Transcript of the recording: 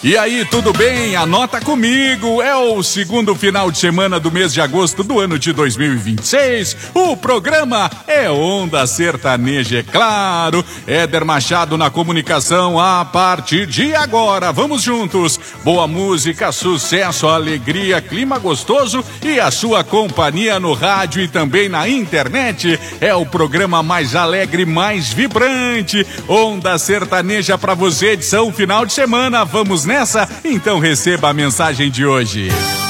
E aí, tudo bem? Anota comigo, é o segundo final de semana do mês de agosto do ano de 2026. O programa é Onda Sertaneja, é claro. Éder Machado na comunicação a partir de agora. Vamos juntos. Boa música, sucesso, alegria, clima gostoso e a sua companhia no rádio e também na internet. É o programa mais alegre, mais vibrante. Onda Sertaneja pra você, edição final de semana. Vamos nessa? Então receba a mensagem de hoje.